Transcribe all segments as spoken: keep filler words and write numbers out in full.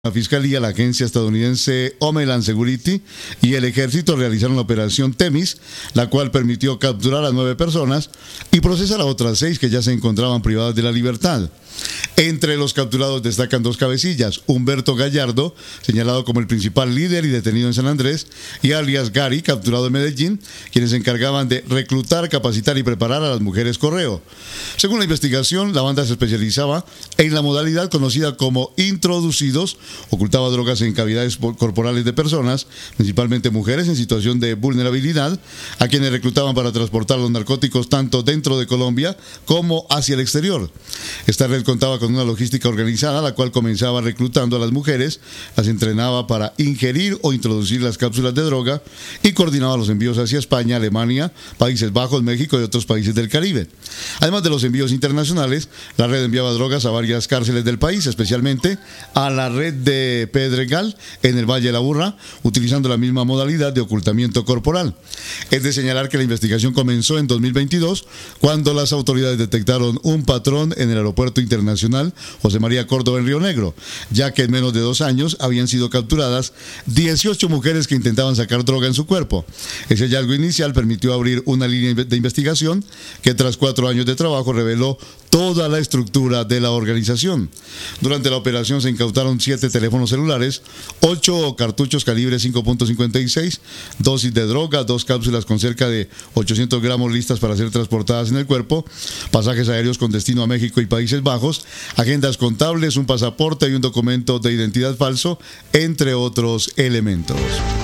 La Fiscalía, la agencia estadounidense Homeland Security y el Ejército realizaron la operación Temis, la cual permitió capturar a nueve personas y procesar a otras seis que ya se encontraban privadas de la libertad. Entre los capturados destacan dos cabecillas: Humberto Gallardo, señalado como el principal líder y detenido en San Andrés, y alias Gary, capturado en Medellín, quienes se encargaban de reclutar, capacitar y preparar a las mujeres correo. Según la investigación, la banda se especializaba en la modalidad conocida como introducidos, ocultaba drogas en cavidades corporales de personas, principalmente mujeres en situación de vulnerabilidad, a quienes reclutaban para transportar los narcóticos tanto dentro de Colombia como hacia el exterior. Esta red contaba con una logística organizada, la cual comenzaba reclutando a las mujeres, las entrenaba para ingerir o introducir las cápsulas de droga y coordinaba los envíos hacia España, Alemania, Países Bajos, México y otros países del Caribe. Además de los envíos internacionales, la red enviaba drogas a varias cárceles del país, especialmente a la red de Pedregal en el Valle de la Burra, utilizando la misma modalidad de ocultamiento corporal. Es de señalar que la investigación comenzó en dos mil veintidós, cuando las autoridades detectaron un patrón en el aeropuerto internacional José María Córdoba en Río Negro, ya que en menos de dos años habían sido capturadas dieciocho mujeres que intentaban sacar droga en su cuerpo. Ese hallazgo inicial permitió abrir una línea de investigación que tras cuatro años de trabajo reveló toda la estructura de la organización. Durante la operación se incautaron siete teléfonos celulares, ocho cartuchos calibre cinco punto cincuenta y seis, dosis de droga, dos cápsulas con cerca de ochocientos gramos listas para ser transportadas en el cuerpo, pasajes aéreos con destino a México y Países Bajos, agendas contables, un pasaporte y un documento de identidad falso, entre otros elementos.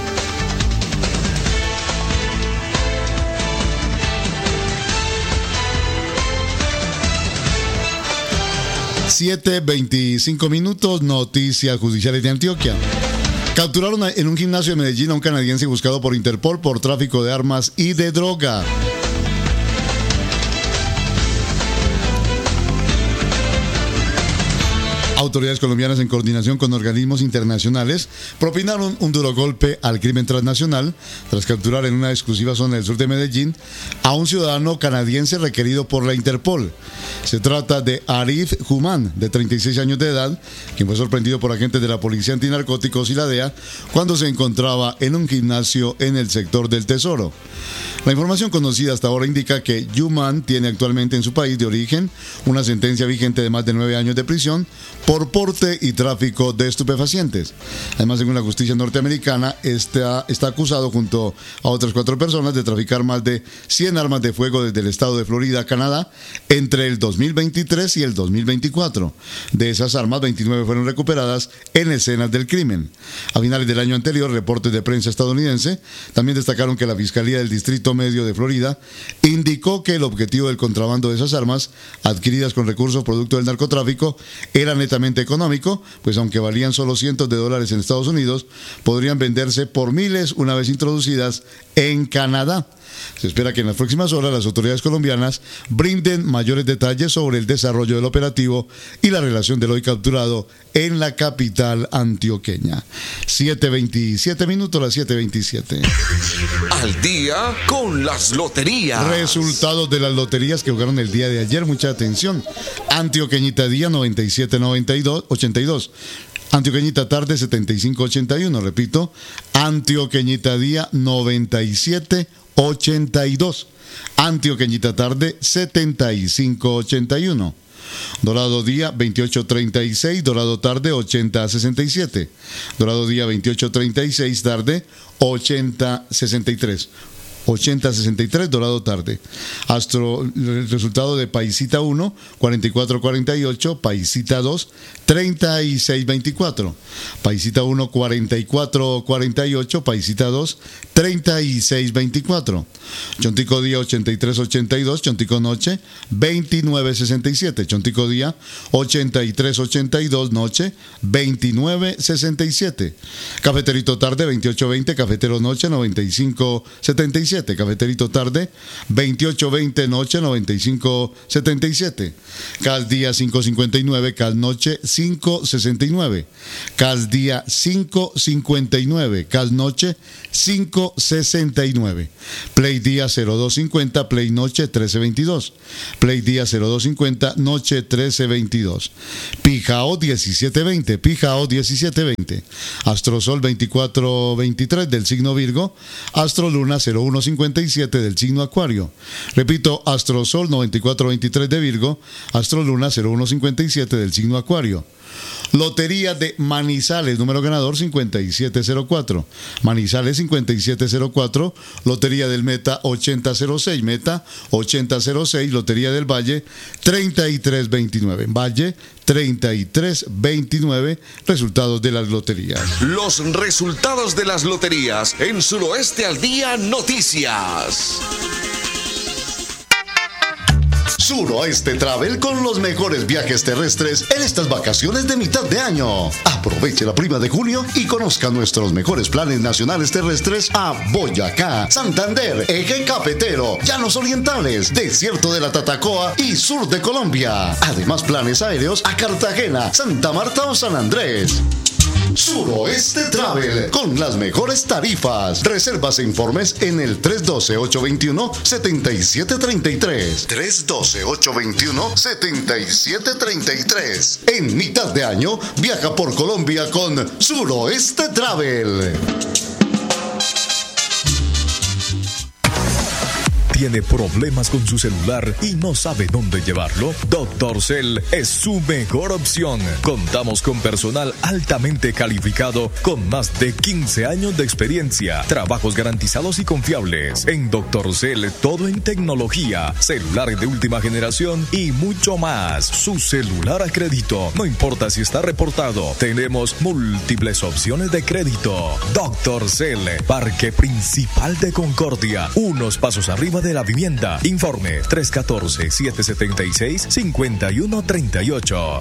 siete veinticinco minutos, noticias judiciales de Antioquia. Capturaron en un gimnasio de Medellín a un canadiense buscado por Interpol por tráfico de armas y de droga. Autoridades colombianas, en coordinación con organismos internacionales, propinaron un duro golpe al crimen transnacional tras capturar en una exclusiva zona del sur de Medellín a un ciudadano canadiense requerido por la Interpol. Se trata de Arif Human, de treinta y seis años de edad, quien fue sorprendido por agentes de la Policía Antinarcóticos y la D E A cuando se encontraba en un gimnasio en el sector del Tesoro. La información conocida hasta ahora indica que Human tiene actualmente en su país de origen una sentencia vigente de más de nueve años de prisión por porte y tráfico de estupefacientes. Además, según la justicia norteamericana, está, está acusado junto a otras cuatro personas de traficar más de cien armas de fuego desde el estado de Florida, Canadá, entre el dos mil veintitrés y el dos mil veinticuatro. De esas armas, veintinueve fueron recuperadas en escenas del crimen. A finales del año anterior, reportes de prensa estadounidense también destacaron que la Fiscalía del Distrito Medio de Florida indicó que el objetivo del contrabando de esas armas, adquiridas con recursos producto del narcotráfico, era netamente económico, pues aunque valían solo cientos de dólares en Estados Unidos, podrían venderse por miles una vez introducidas en Canadá. Se espera que en las próximas horas las autoridades colombianas brinden mayores detalles sobre el desarrollo del operativo y la relación del hoy capturado en la capital antioqueña. siete veintisiete minutos, las siete veintisiete. Al día con las loterías. Resultados de las loterías que jugaron el día de ayer, mucha atención. Antioqueñita día noventa y siete noventa y dos, ochenta y dos. Antioqueñita tarde setenta y cinco ochenta y uno, repito, Antioqueñita día noventa y siete ochenta y dos, Antioqueñita tarde setenta y cinco ochenta y uno, Dorado día veintiocho treinta y seis, Dorado tarde ochenta sesenta y siete, Dorado día veintiocho treinta y seis, tarde ochenta sesenta y tres. ochenta sesenta y tres, Dorado tarde. Astro, el resultado de Paisita uno, cuarenta y cuatro cuarenta y ocho, Paisita dos, treinta y seis veinticuatro. Paisita uno, cuarenta y cuatro cuarenta y ocho, Paisita dos, treinta y seis veinticuatro. Chontico día ochenta y tres ochenta y dos, Chontico noche veintinueve sesenta y siete. Chontico día ochenta y tres ochenta y dos, noche veintinueve sesenta y siete. Cafeterito tarde veintiocho veinte, Cafetero noche noventa y cinco setenta y siete. siete. Cafeterito tarde, veintiocho veinte, noche noventa y cinco setenta y siete. Cal día cinco cincuenta y nueve, cal noche cinco sesenta y nueve. Cal día cinco cincuenta y nueve, cal noche cinco sesenta y nueve. Play día cero dos cincuenta, play noche trece veintidós. Play día cero dos cincuenta, noche trece veintidós. Pijao diecisiete veinte, Pijao diecisiete veinte. Astrosol veinticuatro veintitrés del signo Virgo, Astroluna cero uno cincuenta y siete del signo Acuario. Repito, Astrosol noventa y cuatro veintitrés de Virgo, Astroluna cero uno cincuenta y siete del signo Acuario. Lotería de Manizales, número ganador cincuenta y siete cero cuatro. Manizales cincuenta y siete cero cuatro. Lotería del Meta ochenta cero seis. Meta ochenta cero seis. Lotería del Valle treinta y tres veintinueve. Valle treinta y tres veintinueve. Resultados de las loterías. Los resultados de las loterías en Suroeste al Día Noticias. Suroeste Travel con los mejores viajes terrestres en estas vacaciones de mitad de año. Aproveche la prima de junio y conozca nuestros mejores planes nacionales terrestres a Boyacá, Santander, Eje Cafetero, Llanos Orientales, Desierto de la Tatacoa y Sur de Colombia. Además, planes aéreos a Cartagena, Santa Marta o San Andrés. Suroeste Travel, con las mejores tarifas. Reservas e informes en el tres uno dos, ocho dos uno, siete siete tres tres. tres uno dos, ocho dos uno, siete siete tres tres. En mitad de año, viaja por Colombia con Suroeste Travel. ¿Tiene problemas con su celular y no sabe dónde llevarlo? Doctor Cell es su mejor opción. Contamos con personal altamente calificado con más de quince años de experiencia, trabajos garantizados y confiables. En Doctor Cell, todo en tecnología, celulares de última generación y mucho más. Su celular a crédito, no importa si está reportado, tenemos múltiples opciones de crédito. Doctor Cell, Parque Principal de Concordia, unos pasos arriba de de la vivienda. Informe tres uno cuatro, siete siete seis, cinco uno tres ocho.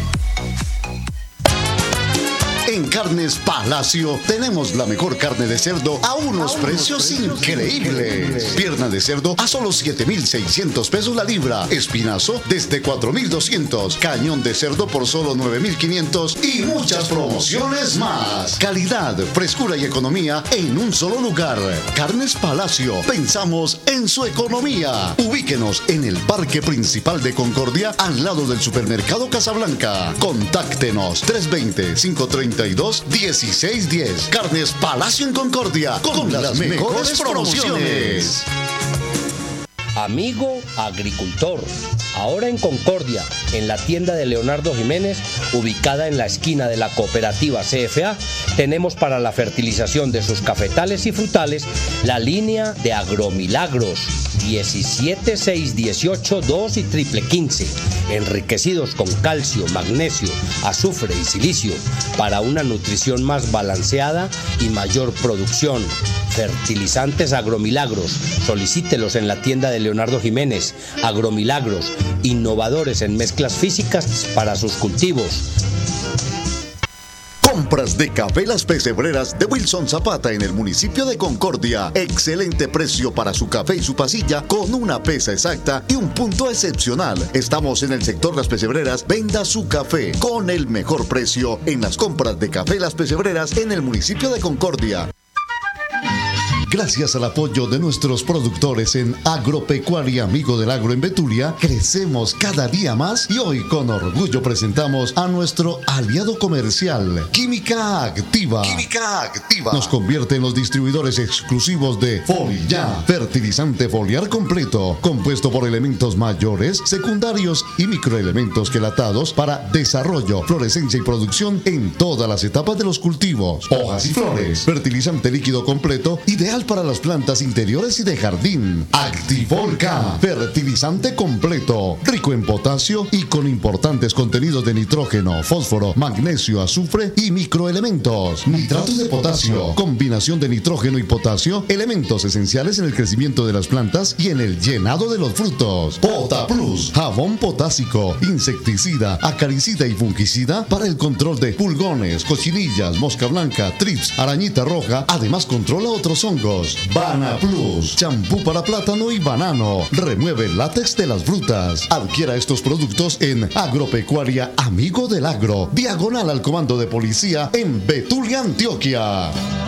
En Carnes Palacio tenemos la mejor carne de cerdo a unos, a unos precios, precios increíbles. increíbles. Pierna de cerdo a solo siete mil seiscientos pesos la libra. Espinazo desde cuatro mil doscientos. Cañón de cerdo por solo nueve mil quinientos. Y muchas promociones más. Calidad, frescura y economía en un solo lugar. Carnes Palacio. Pensamos en su economía. Ubíquenos en el Parque Principal de Concordia, al lado del Supermercado Casablanca. Contáctenos tres dos cero, cinco tres dos, uno seis uno cero. Carnes Palacio en Concordia, con, con las, las mejores, mejores promociones. Amigo agricultor, ahora en Concordia, en la tienda de Leonardo Jiménez, ubicada en la esquina de la cooperativa C F A, tenemos para la fertilización de sus cafetales y frutales la línea de Agromilagros diecisiete, seis, dieciocho, dos y triple quince, enriquecidos con calcio, magnesio, azufre y silicio para una nutrición más balanceada y mayor producción. Fertilizantes Agromilagros, solicítelos en la tienda de Leonardo Jiménez. Agromilagros, innovadores en mezclas físicas para sus cultivos. Compras de café Las Pesebreras de Wilson Zapata en el municipio de Concordia. Excelente precio para su café y su pasilla con una pesa exacta y un punto excepcional. Estamos en el sector Las Pesebreras. Venda su café con el mejor precio en las compras de café Las Pesebreras en el municipio de Concordia. Gracias al apoyo de nuestros productores en Agropecuaria Amigo del Agro en Betulia, crecemos cada día más y hoy con orgullo presentamos a nuestro aliado comercial, Química Activa. Química Activa nos convierte en los distribuidores exclusivos de Folia, fertilizante foliar completo, compuesto por elementos mayores, secundarios y microelementos quelatados para desarrollo, florescencia y producción en todas las etapas de los cultivos, hojas y flores. Fertilizante líquido completo, ideal para las plantas interiores y de jardín. Actifolca, fertilizante completo, rico en potasio y con importantes contenidos de nitrógeno, fósforo, magnesio, azufre y microelementos. Nitratos de potasio, combinación de nitrógeno y potasio, elementos esenciales en el crecimiento de las plantas y en el llenado de los frutos. Pota Plus, jabón potásico, insecticida, acaricida y fungicida para el control de pulgones, cochinillas, mosca blanca, trips, arañita roja. Además controla otros hongos. productos. Bana Plus, champú para plátano y banano. Remueve el látex de las frutas. Adquiera estos productos en Agropecuaria Amigo del Agro, diagonal al Comando de Policía en Betulia, Antioquia.